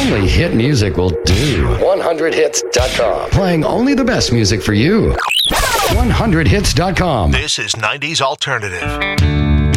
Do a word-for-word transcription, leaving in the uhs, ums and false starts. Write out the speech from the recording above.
Only hit music will do. one hundred hits dot com. Playing only the best music for you. one hundred hits dot com. This is nineties Alternative.